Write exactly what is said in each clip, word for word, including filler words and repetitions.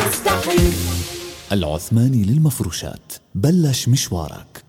مستحيل. العثماني للمفروشات، بلش مشوارك.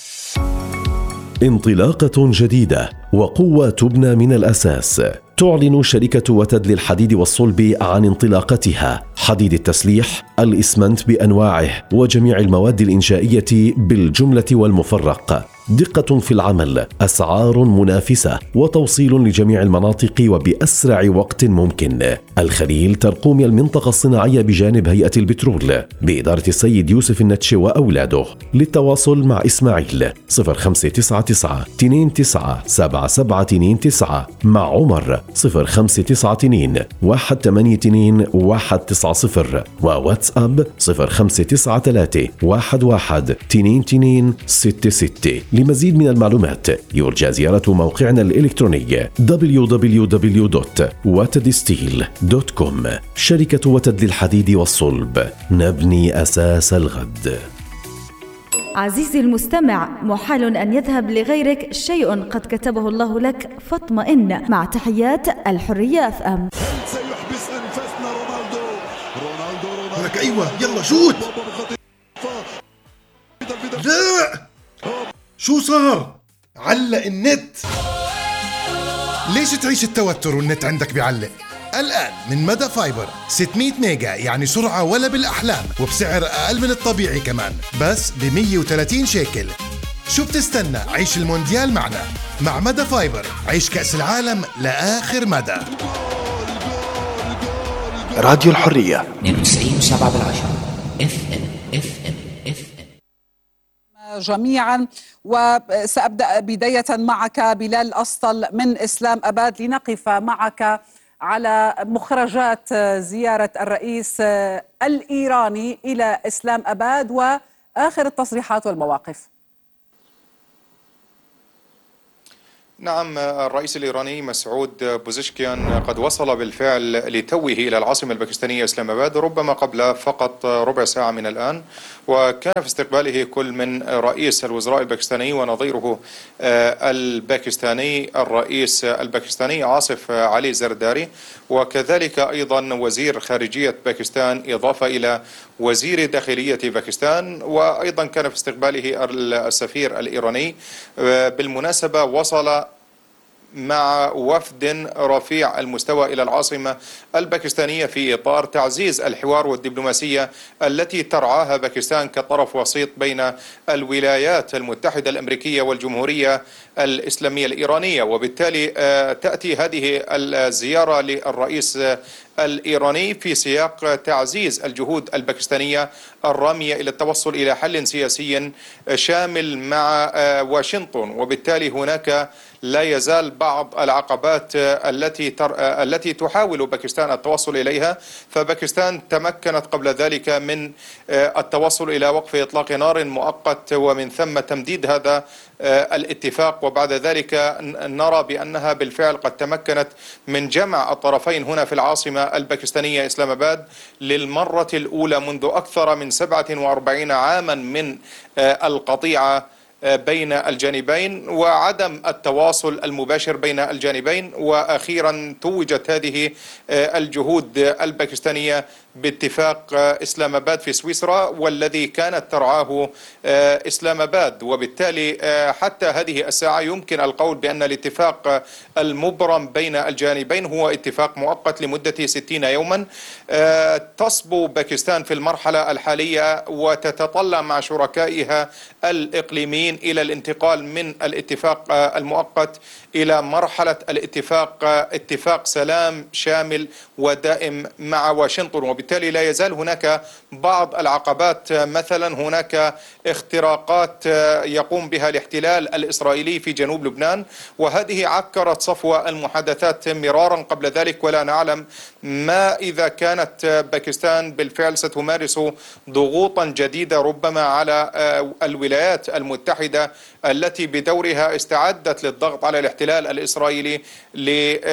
انطلاقة جديدة وقوة تبنى من الأساس. تعلن شركة وتد للحديد والصلب عن انطلاقتها حديد التسليح، الإسمنت بأنواعه وجميع المواد الإنشائية بالجملة والمفرق. دقة في العمل، أسعار منافسة، وتوصيل لجميع المناطق وبأسرع وقت ممكن. الخليل ترقوم المنطقة الصناعية بجانب هيئة البترول بإدارة السيد يوسف النتشي وأولاده. للتواصل مع إسماعيل صفر خمسة تسعة تسعة اثنين تسعة سبعة سبعة اثنين تسعة، مع عمر صفر خمسة تسعة اثنين واحد ثمانية اثنين واحد تسعة صفر، وواتساب صفر خمسة تسعة ثلاثة واحد واحد اثنين اثنين ستة ستة. لمزيد من المعلومات يرجى زيارة موقعنا الإلكتروني دبليو دبليو دبليو دوت وتد ستيل دوت كوم. شركة وتد للحديد والصلب، نبني أساس الغد. عزيزي المستمع، محال أن يذهب لغيرك شيء قد كتبه الله لك، فاطمئن. مع تحيات الحرية اف ام. سيحبس أنفسنا رونالدو. رونالدو رونالدو لك أيوة يلا شوت. لا شو صار؟ علق النت. ليش تعيش التوتر والنت عندك بيعلق؟ الآن من مدى فايبر ستمية ميجا، يعني سرعة ولا بالأحلام، وبسعر أقل من الطبيعي كمان، بس ب مية وثلاثين شيكل. شو بتستنى؟ عيش المونديال معنا. مع مدى فايبر عيش كأس العالم لآخر مدى. راديو الحرية اثنين وتسعين وسبعة بالعشرة اف ام اف ام اف ام جميعا. وسأبدأ بداية معك بلال أسطل من إسلام أباد لنقف معك على مخرجات زيارة الرئيس الإيراني إلى إسلام أباد وآخر التصريحات والمواقف. نعم، الرئيس الإيراني مسعود بوزشكيان قد وصل بالفعل لتوه إلى العاصمة الباكستانية إسلام أباد ربما قبل فقط ربع ساعة من الآن، وكان في استقباله كل من رئيس الوزراء الباكستاني ونظيره الباكستاني الرئيس الباكستاني عاصف علي زرداري، وكذلك أيضا وزير خارجية باكستان إضافة إلى وزير داخلية باكستان، وأيضا كان في استقباله السفير الإيراني. بالمناسبة وصل مع وفد رفيع المستوى إلى العاصمة الباكستانية في إطار تعزيز الحوار والدبلوماسية التي ترعاها باكستان كطرف وسيط بين الولايات المتحدة الأمريكية والجمهورية الإسلامية الإيرانية. وبالتالي تأتي هذه الزيارة للرئيس الإيراني في سياق تعزيز الجهود الباكستانية الرامية إلى التوصل إلى حل سياسي شامل مع واشنطن. وبالتالي هناك لا يزال بعض العقبات التي تر... التي تحاول باكستان التوصل إليها، فباكستان تمكنت قبل ذلك من التوصل إلى وقف إطلاق نار مؤقت ومن ثم تمديد هذا الاتفاق، وبعد ذلك نرى بأنها بالفعل قد تمكنت من جمع الطرفين هنا في العاصمة الباكستانية إسلام أباد للمرة الأولى منذ أكثر من سبعة وأربعين عاما من القطيعة بين الجانبين وعدم التواصل المباشر بين الجانبين. وأخيرا توجت هذه الجهود الباكستانية باتفاق إسلام أباد في سويسرا والذي كانت ترعاه إسلام أباد، وبالتالي حتى هذه الساعة يمكن القول بأن الاتفاق المبرم بين الجانبين هو اتفاق مؤقت لمدة ستين يوما. تصبو باكستان في المرحلة الحالية وتتطلع مع شركائها الإقليميين إلى الانتقال من الاتفاق المؤقت إلى مرحلة الاتفاق اتفاق سلام شامل ودائم مع واشنطن. وبالتالي لا يزال هناك بعض العقبات، مثلا هناك اختراقات يقوم بها الاحتلال الإسرائيلي في جنوب لبنان، وهذه عكرت صفو المحادثات مرارا قبل ذلك، ولا نعلم ما إذا كانت باكستان بالفعل ستمارس ضغوطا جديدة ربما على الولايات المتحدة التي بدورها استعدت للضغط على الاحتلال الإسرائيلي ل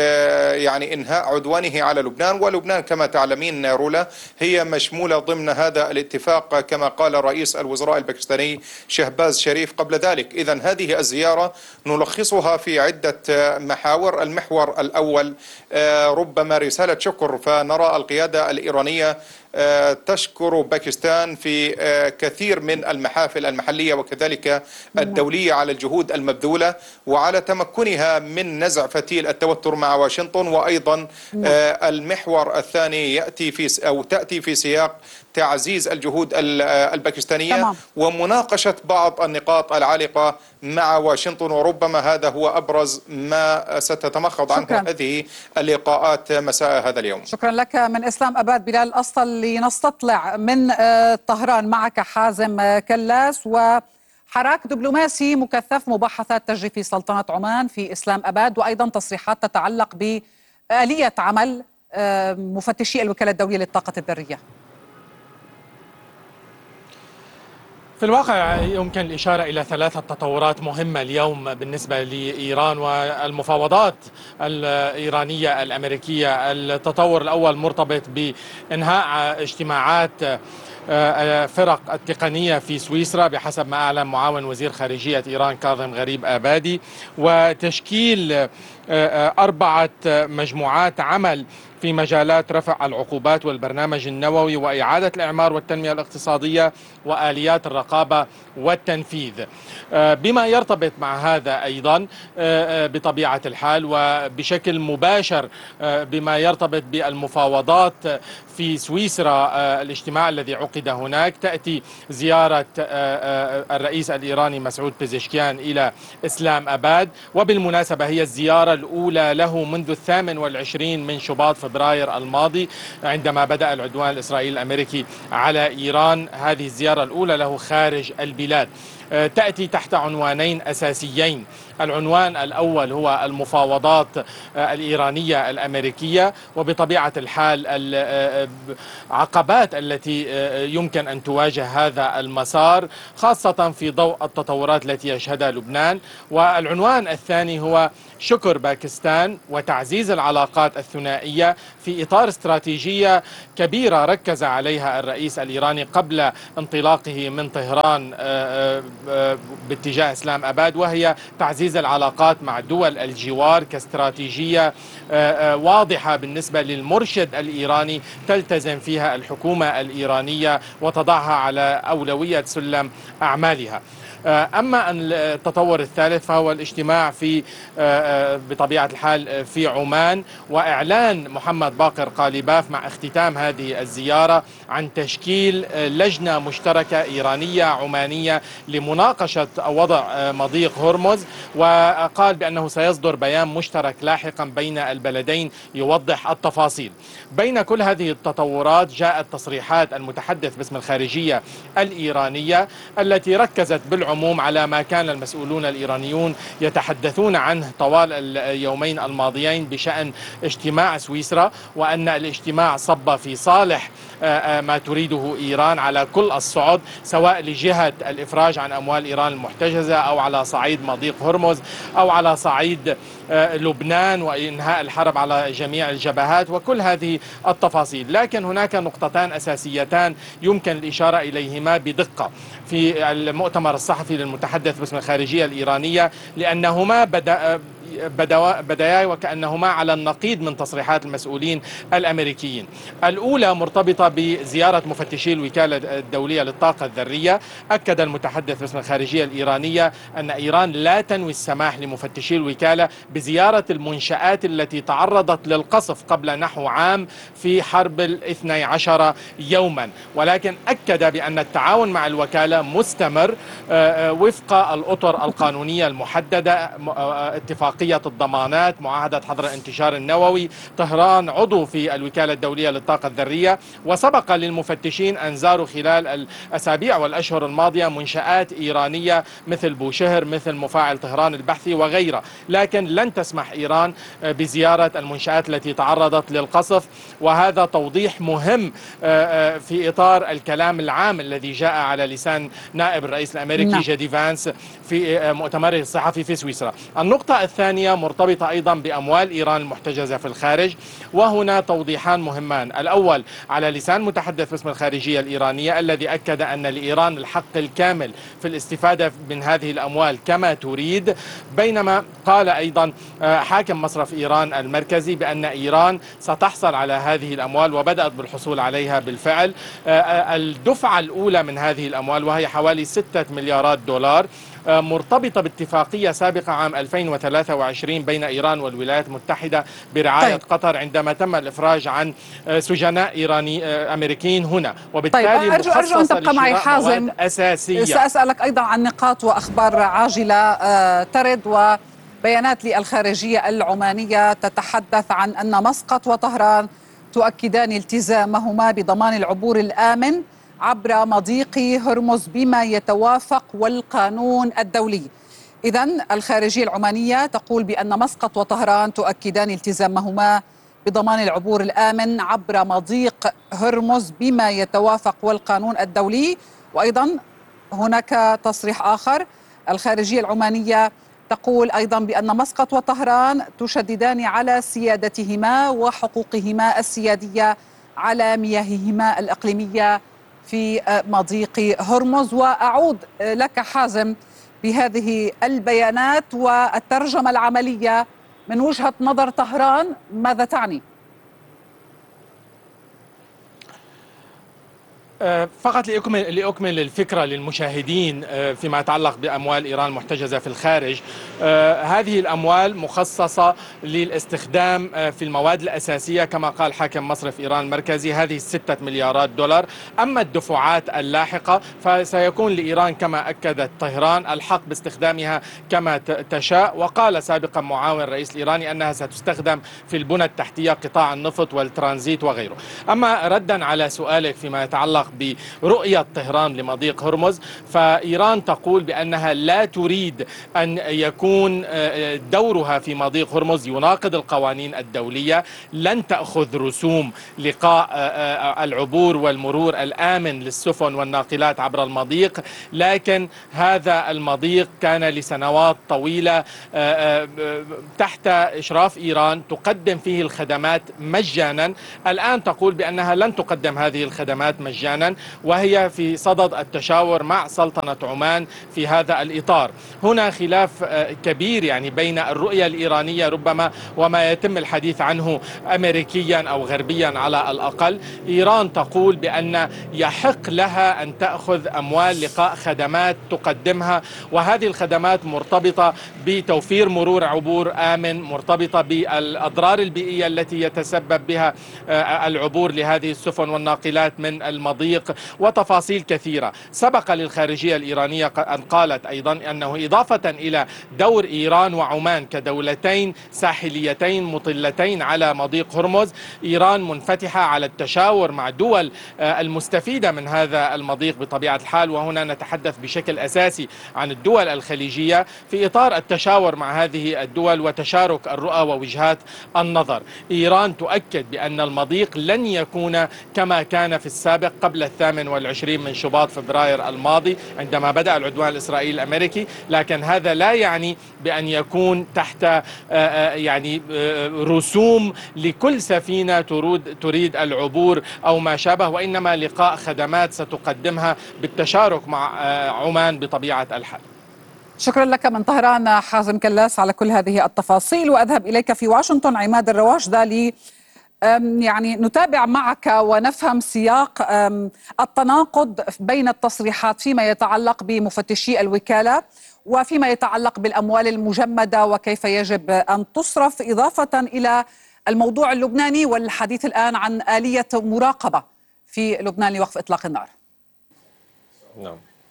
يعني إنهاء عدوانه على لبنان. ولبنان كما تعلمين رولا هي مشمولة ضمن هذا الاتفاق كما قال رئيس الوزراء الباكستاني شهباز شريف قبل ذلك. إذن هذه الزيارة نلخصها في عدة محاور. المحور الأول ربما رسالة شكر، فنرى القيادة الإيرانية تشكر باكستان في كثير من المحافل المحلية وكذلك الدولية على الجهود المبذولة وعلى تمكنها من نزع فتيل التوتر مع واشنطن. وأيضا المحور الثاني يأتي في أو تأتي في سياق تعزيز الجهود الباكستانية تمام. ومناقشة بعض النقاط العالقة مع واشنطن، وربما هذا هو أبرز ما ستتمخض عنه هذه اللقاءات مساء هذا اليوم. شكرا لك من إسلام أباد بلال الأسطل. لنستطلع من طهران معك حازم كلاس، وحراك دبلوماسي مكثف مباحثات تجري في سلطنة عمان في إسلام أباد، وأيضا تصريحات تتعلق بآلية عمل مفتشي الوكالة الدولية للطاقة الذرية. في الواقع يمكن الإشارة إلى ثلاثة تطورات مهمة اليوم بالنسبة لإيران والمفاوضات الإيرانية الأمريكية. التطور الأول مرتبط بإنهاء اجتماعات فرق التقنية في سويسرا بحسب ما أعلن معاون وزير خارجية إيران كاظم غريب آبادي، وتشكيل أربعة مجموعات عمل في مجالات رفع العقوبات والبرنامج النووي وإعادة الإعمار والتنمية الاقتصادية وآليات الرقابة والتنفيذ. بما يرتبط مع هذا أيضا بطبيعة الحال وبشكل مباشر بما يرتبط بالمفاوضات في سويسرا، الاجتماع الذي عقد هناك، تأتي زيارة الرئيس الإيراني مسعود بيزشكيان إلى إسلام أباد، وبالمناسبة هي الزيارة الأولى له منذ الثامن والعشرين من شباط فبراير الماضي عندما بدأ العدوان الإسرائيلي الأمريكي على إيران. هذه الزيارة الأولى له خارج البلاد. تأتي تحت عنوانين أساسيين. العنوان الأول هو المفاوضات الإيرانية الأمريكية، وبطبيعة الحال العقبات التي يمكن أن تواجه هذا المسار خاصة في ضوء التطورات التي يشهدها لبنان. والعنوان الثاني هو شكر باكستان وتعزيز العلاقات الثنائية في إطار استراتيجية كبيرة ركز عليها الرئيس الإيراني قبل انطلاقه من طهران باتجاه إسلام أباد، وهي تعزيز العلاقات مع دول الجوار كاستراتيجية واضحة بالنسبة للمرشد الإيراني تلتزم فيها الحكومة الإيرانية وتضعها على أولوية سلم أعمالها. أما التطور الثالث فهو الاجتماع في بطبيعة الحال في عمان، وإعلان محمد باقر قالباف مع اختتام هذه الزيارة عن تشكيل لجنة مشتركة إيرانية عمانية لمناقشة وضع مضيق هرمز، وقال بأنه سيصدر بيان مشترك لاحقا بين البلدين يوضح التفاصيل. بين كل هذه التطورات جاءت تصريحات المتحدث باسم الخارجية الإيرانية التي ركزت بالعموم على ما كان المسؤولون الإيرانيون يتحدثون عنه طوال اليومين الماضيين بشأن اجتماع سويسرا، وأن الاجتماع صب في صالح ما تريده إيران على كل الصعد، سواء لجهة الإفراج عن أموال إيران المحتجزة أو على صعيد مضيق هرمز أو على صعيد لبنان وإنهاء الحرب على جميع الجبهات وكل هذه التفاصيل. لكن هناك نقطتان أساسيتان يمكن الإشارة إليهما بدقة في المؤتمر الصحفي للمتحدث باسم الخارجية الإيرانية، لأنهما بدأ بدايا وكأنهما على النقيض من تصريحات المسؤولين الأمريكيين. الأولى مرتبطة بزيارة مفتشي الوكالة الدولية للطاقة الذرية. أكد المتحدث باسم الخارجية الإيرانية أن إيران لا تنوي السماح لمفتشي الوكالة بزيارة المنشآت التي تعرضت للقصف قبل نحو عام في حرب الاثني عشر يوما، ولكن أكد بأن التعاون مع الوكالة مستمر وفق الأطر القانونية المحددة، اتفاقية الضمانات، معاهدة حظر الانتشار النووي. طهران عضو في الوكالة الدولية للطاقة الذرية، وسبق للمفتشين أن زاروا خلال الأسابيع والأشهر الماضية منشآت إيرانية مثل بوشهر، مثل مفاعل طهران البحثي وغيرها، لكن لن تسمح إيران بزيارة المنشآت التي تعرضت للقصف. وهذا توضيح مهم في إطار الكلام العام الذي جاء على لسان نائب الرئيس الأمريكي جي دي فانس في مؤتمره الصحفي في سويسرا. النقطة الثانية الثانية مرتبطة أيضا بأموال إيران المحتجزة في الخارج، وهنا توضيحان مهمان. الأول على لسان متحدث باسم الخارجية الإيرانية الذي أكد أن لإيران الحق الكامل في الاستفادة من هذه الأموال كما تريد، بينما قال أيضا حاكم مصرف إيران المركزي بأن إيران ستحصل على هذه الأموال وبدأت بالحصول عليها بالفعل. الدفعة الأولى من هذه الأموال وهي حوالي ستة مليارات دولار مرتبطة باتفاقية سابقة عام ألفين وثلاثة وعشرين بين إيران والولايات المتحدة برعاية طيب. قطر، عندما تم الإفراج عن سجناء إيراني أمريكيين هنا، وبالتالي طيب أرجو, أرجو أن تبقى معي حازم، أساسية. سأسألك أيضا عن نقاط وأخبار عاجلة ترد، وبيانات للخارجية العمانية تتحدث عن أن مسقط وطهران تؤكدان التزامهما بضمان العبور الآمن عبر مضيق هرمز بما يتوافق والقانون الدولي. إذن الخارجية العمانية تقول بأن مسقط وطهران تؤكدان التزامهما بضمان العبور الآمن عبر مضيق هرمز بما يتوافق والقانون الدولي. وأيضا هناك تصريح آخر، الخارجية العمانية تقول أيضا بأن مسقط وطهران تشددان على سيادتهما وحقوقهما السيادية على مياههما الإقليمية في مضيق هرمز. وأعود لك حازم بهذه البيانات والترجمة العملية من وجهة نظر طهران، ماذا تعني؟ فقط لأكمل, لأكمل الفكرة للمشاهدين فيما يتعلق بأموال إيران المحتجزة في الخارج. هذه الأموال مخصصة للاستخدام في المواد الأساسية كما قال حاكم مصرف إيران المركزي، هذه الستة مليارات دولار. أما الدفعات اللاحقة فسيكون لإيران كما أكدت طهران الحق باستخدامها كما تشاء، وقال سابقا معاون الرئيس الإيراني أنها ستستخدم في البنى التحتية، قطاع النفط والترانزيت وغيره. أما ردا على سؤالك فيما يتعلق برؤية طهران لمضيق هرمز، فإيران تقول بأنها لا تريد أن يكون دورها في مضيق هرمز يناقض القوانين الدولية، لن تأخذ رسوم لقاء العبور والمرور الآمن للسفن والناقلات عبر المضيق، لكن هذا المضيق كان لسنوات طويلة تحت إشراف إيران تقدم فيه الخدمات مجانا. الآن تقول بأنها لن تقدم هذه الخدمات مجانا، وهي في صدد التشاور مع سلطنة عمان في هذا الإطار. هنا خلاف كبير يعني بين الرؤية الإيرانية ربما وما يتم الحديث عنه أمريكيا أو غربيا على الأقل. إيران تقول بأن يحق لها أن تأخذ أموال لقاء خدمات تقدمها، وهذه الخدمات مرتبطة بتوفير مرور عبور آمن، مرتبطة بالأضرار البيئية التي يتسبب بها العبور لهذه السفن والناقلات من المضيق، وتفاصيل كثيرة. سبق للخارجية الإيرانية أن قالت أيضا أنه إضافة إلى دور إيران وعمان كدولتين ساحليتين مطلتين على مضيق هرمز، إيران منفتحة على التشاور مع دول المستفيدة من هذا المضيق بطبيعة الحال، وهنا نتحدث بشكل أساسي عن الدول الخليجية في إطار التشاور مع هذه الدول وتشارك الرؤى ووجهات النظر. إيران تؤكد بأن المضيق لن يكون كما كان في السابق قبل الثامن والعشرين من شباط فبراير الماضي عندما بدأ العدوان الإسرائيلي الأمريكي، لكن هذا لا يعني بأن يكون تحت يعني رسوم لكل سفينة تريد العبور أو ما شابه، وإنما لقاء خدمات ستقدمها بالتشارك مع عمان بطبيعة الحال. شكرا لك من طهران حازم كلاس على كل هذه التفاصيل. وأذهب إليك في واشنطن عماد الرواشدة لي يعني نتابع معك ونفهم سياق التناقض بين التصريحات فيما يتعلق بمفتشي الوكالة وفيما يتعلق بالأموال المجمدة وكيف يجب أن تصرف، إضافة إلى الموضوع اللبناني والحديث الآن عن آلية مراقبة في لبنان لوقف إطلاق النار. نعم،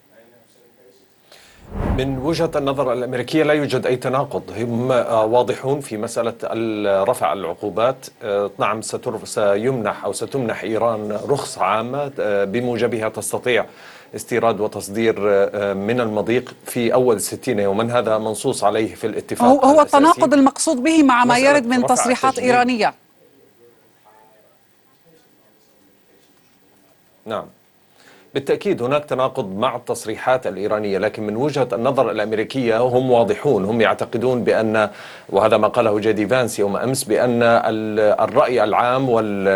من وجهة النظر الأمريكية لا يوجد أي تناقض، هم واضحون في مسألة رفع العقوبات. نعم سيمنح أو ستمنح إيران رخصة عامة بموجبها تستطيع استيراد وتصدير من المضيق في أول ستين يوما، هذا منصوص عليه في الاتفاق. هو, هو التناقض المقصود به مع ما يرد من تصريحات إيرانية. نعم، بالتأكيد هناك تناقض مع التصريحات الإيرانية، لكن من وجهة النظر الأمريكية هم واضحون. هم يعتقدون بأن، وهذا ما قاله جي دي فانس يوم أمس، بأن الرأي العام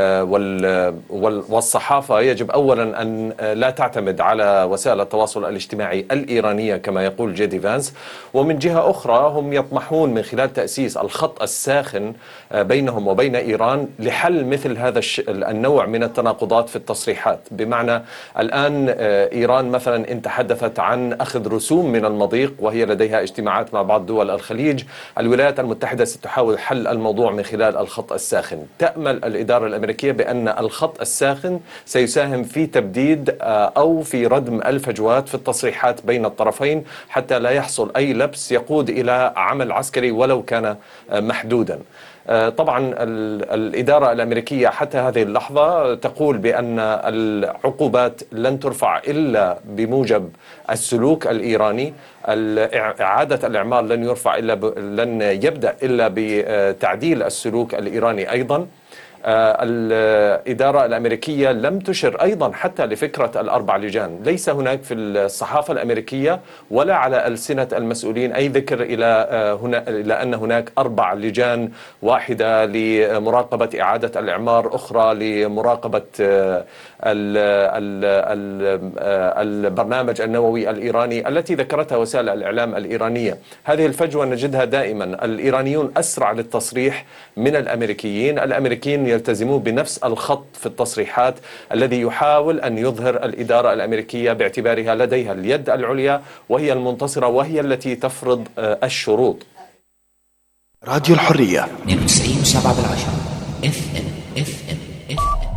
والصحافة يجب أولا أن لا تعتمد على وسائل التواصل الاجتماعي الإيرانية كما يقول جي دي فانس، ومن جهة أخرى هم يطمحون من خلال تأسيس الخط الساخن بينهم وبين إيران لحل مثل هذا النوع من التناقضات في التصريحات. بمعنى الآن إيران مثلا إن تحدثت عن أخذ رسوم من المضيق وهي لديها اجتماعات مع بعض دول الخليج، الولايات المتحدة ستحاول حل الموضوع من خلال الخط الساخن. تأمل الإدارة الأمريكية بأن الخط الساخن سيساهم في تبديد أو في ردم الفجوات في التصريحات بين الطرفين حتى لا يحصل أي لبس يقود إلى عمل عسكري ولو كان محدودا. طبعا الإدارة الأمريكية حتى هذه اللحظة تقول بأن العقوبات لن ترفع إلا بموجب السلوك الإيراني، إعادة الإعمار لن يرفع إلا ب... لن يبدأ إلا بتعديل السلوك الإيراني أيضا. الإدارة الأمريكية لم تشر أيضا حتى لفكرة الأربع لجان. ليس هناك في الصحافة الأمريكية ولا على ألسنة المسؤولين أي ذكر إلى هنا إلى أن هناك أربع لجان، واحدة لمراقبة إعادة الإعمار، أخرى لمراقبة البرنامج النووي الإيراني التي ذكرتها وسائل الإعلام الإيرانية. هذه الفجوة نجدها دائما. الإيرانيون أسرع للتصريح من الأمريكيين. الأمريكيين يلتزمون بنفس الخط في التصريحات الذي يحاول أن يظهر الإدارة الأمريكية باعتبارها لديها اليد العليا وهي المنتصرة وهي التي تفرض الشروط. راديو الحرية اثنين وتسعين فاصلة سبعة بالعشرة اف ام اف ام اف ام.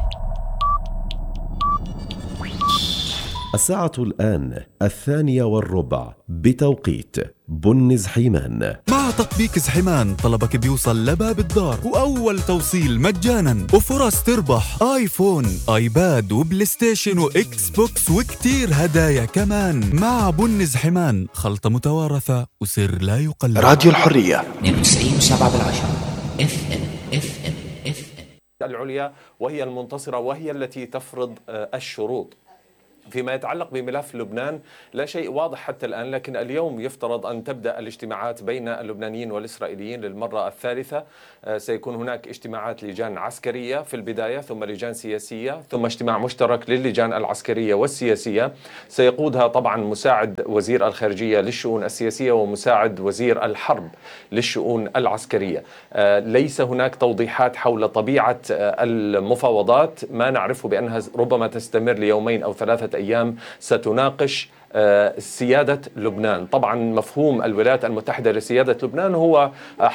الساعة الآن الثانية والربع بتوقيت بن زحيمان. مع تطبيق زحيمان طلبك بيوصل لباب الدار وأول توصيل مجانا وفرص تربح آيفون آيباد وبلاي ستيشن وإكس بوكس وكتير هدايا كمان. مع بن زحيمان خلطة متوارثة وسر لا يقلد. راديو الحرية اثنين وتسعين فاصلة سبعة بالعشرة اف ام اف ام اف ام. العليا وهي المنتصرة وهي التي تفرض الشروط. فيما يتعلق بملف لبنان لا شيء واضح حتى الآن، لكن اليوم يفترض أن تبدأ الاجتماعات بين اللبنانيين والإسرائيليين للمرة الثالثة. سيكون هناك اجتماعات لجان عسكرية في البداية، ثم لجان سياسية، ثم اجتماع مشترك للجان العسكرية والسياسية سيقودها طبعا مساعد وزير الخارجية للشؤون السياسية ومساعد وزير الحرب للشؤون العسكرية. ليس هناك توضيحات حول طبيعة المفاوضات، ما نعرفه بأنها ربما تستمر ليومين أو ثلاثة أيام ستناقش سيادة لبنان. طبعا مفهوم الولايات المتحدة لسيادة لبنان هو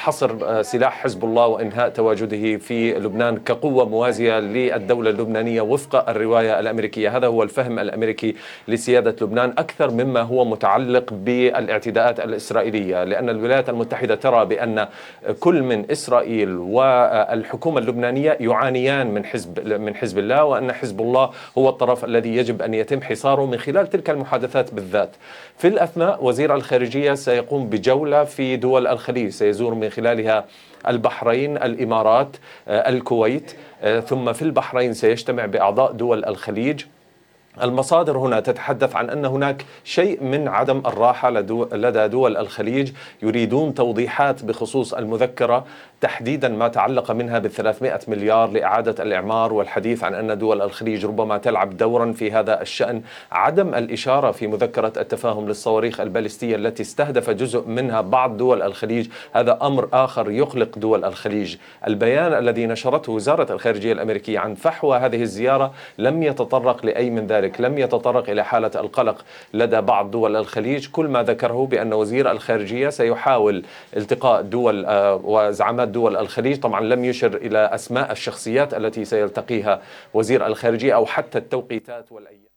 حصر سلاح حزب الله وإنهاء تواجده في لبنان كقوة موازية للدولة اللبنانية وفق الرواية الأمريكية. هذا هو الفهم الأمريكي لسيادة لبنان أكثر مما هو متعلق بالاعتداءات الإسرائيلية، لأن الولايات المتحدة ترى بأن كل من إسرائيل والحكومة اللبنانية يعانيان من حزب من حزب الله، وأن حزب الله هو الطرف الذي يجب أن يتم حصاره من خلال تلك المحادثات بالذات. في الأثناء وزير الخارجية سيقوم بجولة في دول الخليج، سيزور من خلالها البحرين، الإمارات، الكويت، ثم في البحرين سيجتمع بأعضاء دول الخليج. المصادر هنا تتحدث عن أن هناك شيء من عدم الراحة لدى دول الخليج، يريدون توضيحات بخصوص المذكرة، تحديدا ما تعلق منها بالثلاثمائة مليار لإعادة الإعمار، والحديث عن أن دول الخليج ربما تلعب دورا في هذا الشأن. عدم الإشارة في مذكرة التفاهم للصواريخ البالستية التي استهدف جزء منها بعض دول الخليج، هذا أمر آخر يقلق دول الخليج. البيان الذي نشرته وزارة الخارجية الأمريكية عن فحوى هذه الزيارة لم يتطرق لأي من ذلك، لم يتطرق إلى حالة القلق لدى بعض دول الخليج. كل ما ذكره بأن وزير الخارجية سيحاول التقاء دول وزعماء دول الخليج. طبعا لم يشر إلى أسماء الشخصيات التي سيلتقيها وزير الخارجية أو حتى التوقيتات والأيام.